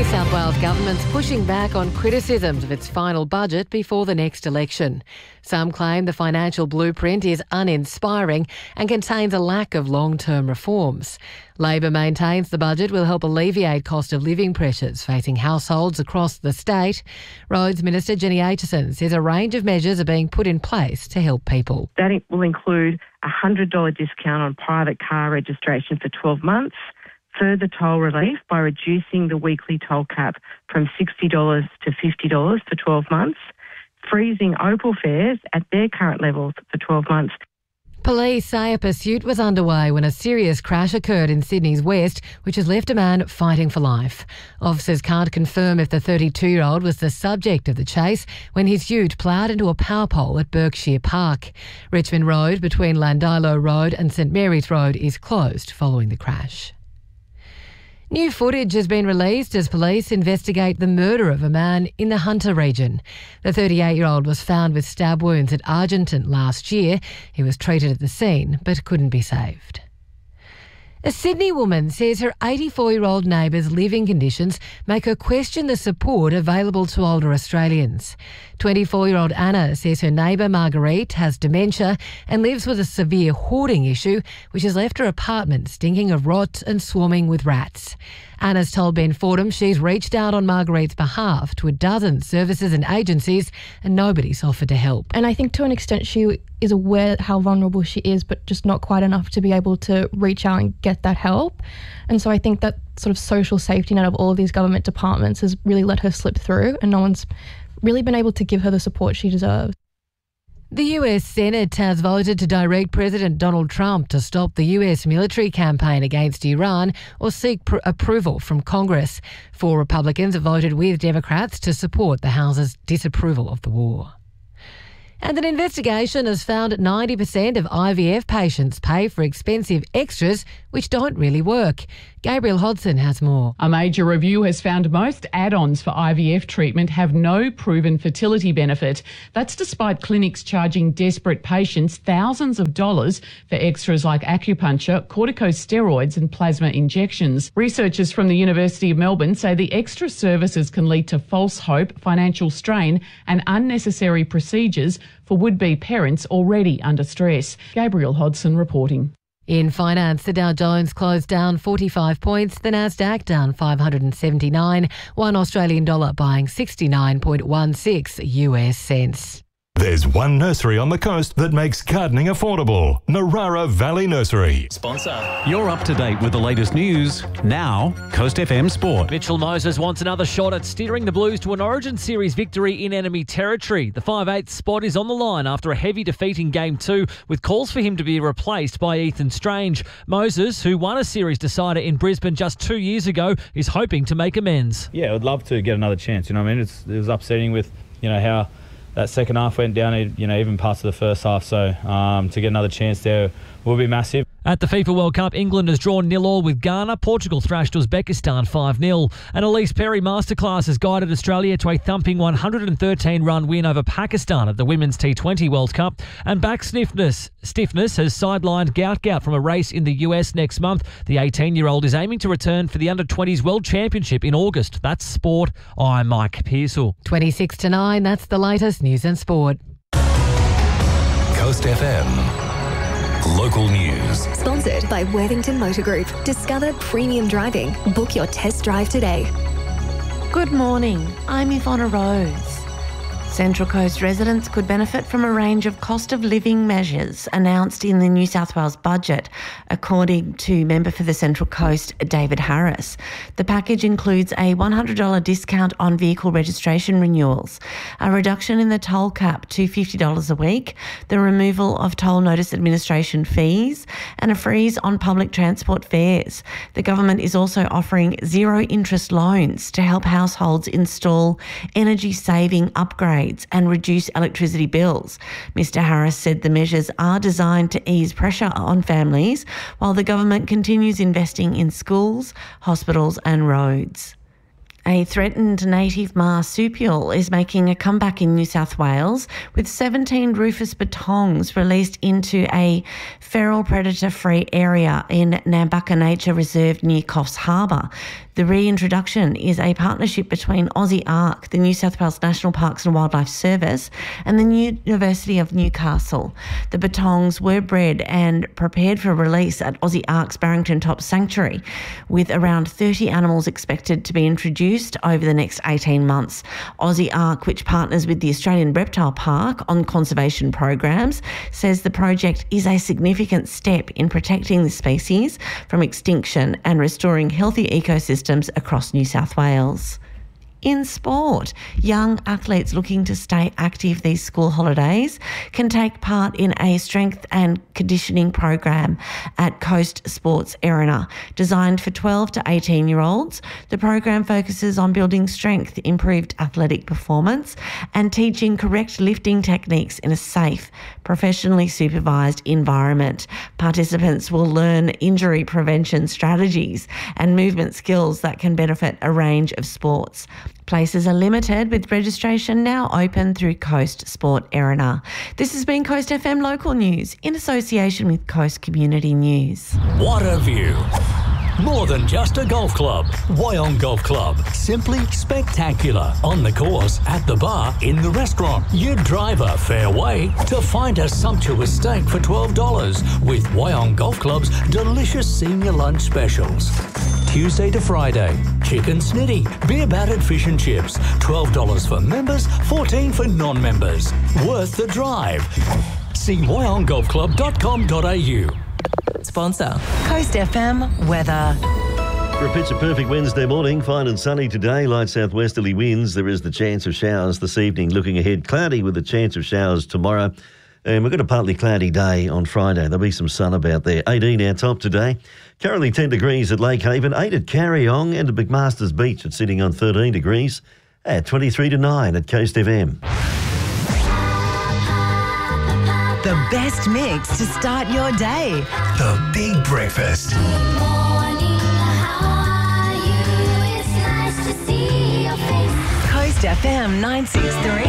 South Wales government's pushing back on criticisms of its final budget before the next election. Some claim the financial blueprint is uninspiring and contains a lack of long-term reforms. Labor maintains the budget will help alleviate cost of living pressures facing households across the state. Roads Minister Jenny Aitchison says a range of measures are being put in place to help people. That will include a $100 discount on private car registration for 12 months, further toll relief by reducing the weekly toll cap from $60 to $50 for 12 months, freezing Opal fares at their current levels for 12 months. Police say a pursuit was underway when a serious crash occurred in Sydney's west, which has left a man fighting for life. Officers can't confirm if the 32-year-old was the subject of the chase when his ute ploughed into a power pole at Berkshire Park. Richmond Road between Landilo Road and St Mary's Road is closed following the crash. New footage has been released as police investigate the murder of a man in the Hunter region. The 38-year-old was found with stab wounds at Argenton last year. He was treated at the scene but couldn't be saved. A Sydney woman says her 84-year-old neighbour's living conditions make her question the support available to older Australians. 24-year-old Anna says her neighbour Marguerite has dementia and lives with a severe hoarding issue, which has left her apartment stinking of rot and swarming with rats. Anna's told Ben Fordham she's reached out on Marguerite's behalf to a dozen services and agencies and nobody's offered to help. And I think to an extent she is aware how vulnerable she is, but just not quite enough to be able to reach out and get that help. And so I think that sort of social safety net of all of these government departments has really let her slip through, and no one's really been able to give her the support she deserves. The US Senate has voted to direct President Donald Trump to stop the US military campaign against Iran or seek approval from Congress. 4 Republicans have voted with Democrats to support the House's disapproval of the war. And an investigation has found 90% of IVF patients pay for expensive extras which don't really work. Gabriel Hodson has more. A major review has found most add-ons for IVF treatment have no proven fertility benefit. That's despite clinics charging desperate patients thousands of dollars for extras like acupuncture, corticosteroids and plasma injections. Researchers from the University of Melbourne say the extra services can lead to false hope, financial strain and unnecessary procedures for would-be parents already under stress. Gabriel Hodson reporting. In finance, the Dow Jones closed down 45 points, the Nasdaq down 579, $1 Australian dollar buying 69.16 US cents. There's one nursery on the coast that makes gardening affordable. Narara Valley Nursery. Sponsor. You're up to date with the latest news. Now, Coast FM Sport. Mitchell Moses wants another shot at steering the Blues to an Origin Series victory in enemy territory. The 5/8 spot is on the line after a heavy defeat in Game 2 with calls for him to be replaced by Ethan Strange. Moses, who won a series decider in Brisbane just 2 years ago, is hoping to make amends. Yeah, I'd love to get another chance. You know what I mean? It was upsetting with, how that second half went down, even parts of the first half. So to get another chance there will be massive. At the FIFA World Cup, England has drawn 0-0 with Ghana. Portugal thrashed Uzbekistan 5-0. And Elise Perry Masterclass has guided Australia to a thumping 113-run win over Pakistan at the Women's T20 World Cup. And back stiffness has sidelined Gout from a race in the US next month. The 18-year-old is aiming to return for the Under-20s World Championship in August. That's sport. I'm Mike Pearsall. 26 to 9, that's the latest news and sport. Coast FM. Local news. Sponsored by Worthington Motor Group. Discover premium driving. Book your test drive today. Good morning. I'm Ivonna Rose. Central Coast residents could benefit from a range of cost of living measures announced in the New South Wales budget, according to member for the Central Coast, David Harris. The package includes a $100 discount on vehicle registration renewals, a reduction in the toll cap to $50 a week, the removal of toll notice administration fees, and a freeze on public transport fares. The government is also offering zero-interest loans to help households install energy-saving upgrades and reduce electricity bills. Mr Harris said the measures are designed to ease pressure on families while the government continues investing in schools, hospitals and roads. A threatened native marsupial is making a comeback in New South Wales with 17 rufous bettongs released into a feral predator-free area in Nambucca Nature Reserve near Coffs Harbour. The reintroduction is a partnership between Aussie Ark, the New South Wales National Parks and Wildlife Service, and the University of Newcastle. The bettongs were bred and prepared for release at Aussie Ark's Barrington Top Sanctuary, with around 30 animals expected to be introduced over the next 18 months. Aussie Ark, which partners with the Australian Reptile Park on conservation programs, says the project is a significant step in protecting the species from extinction and restoring healthy ecosystems across New South Wales. In sport, young athletes looking to stay active these school holidays can take part in a strength and conditioning program at Coast Sports Arena. Designed for 12 to 18-year-olds, the program focuses on building strength, improved athletic performance, and teaching correct lifting techniques in a safe, professionally supervised environment. Participants will learn injury prevention strategies and movement skills that can benefit a range of sports. Places are limited, with registration now open through Coast Sport Arena. This has been Coast FM Local News in association with Coast Community News. What a view! More than just a golf club. Wyong Golf Club. Simply spectacular. On the course, at the bar, in the restaurant. You drive a fair way to find a sumptuous steak for $12 with Wyong Golf Club's delicious senior lunch specials. Tuesday to Friday, chicken snitty, beer battered fish and chips. $12 for members, $14 for non-members. Worth the drive. See wyonggolfclub.com.au. Sponsor, Coast FM weather. For a picture perfect Wednesday morning, fine and sunny today, light southwesterly winds. There is the chance of showers this evening. Looking ahead, cloudy with a chance of showers tomorrow. And we've got a partly cloudy day on Friday. There'll be some sun about there. 18 our top today. Currently 10 degrees at Lake Haven, 8 at Carryong and at McMaster's Beach. It's sitting on 13 degrees at 23 to 9 at Coast FM. The best mix to start your day. The Big Breakfast. Good morning, how are you? It's nice to see your face. Coast FM 963.